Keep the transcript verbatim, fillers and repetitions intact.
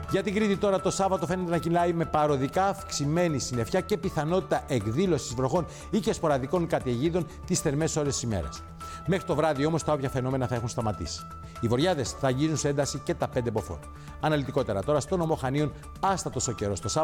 Για την Κρήτη τώρα το Σάββατο φαίνεται να κυλάει με παροδικά αυξημένη συννεφιά και πιθανότητα εκδήλωσης βροχών ή και σποραδικών καταιγίδων τις θερμές ώρες της ημέρας. Μέχρι το βράδυ όμως τα όποια φαινόμενα θα έχουν σταματήσει. Οι βοριάδες θα γίνουν σε ένταση και τα πέντε μποφόρ. Αναλυτικότερα τώρα στο νομό Χανίων, άστατος ο καιρός το Σάββατο.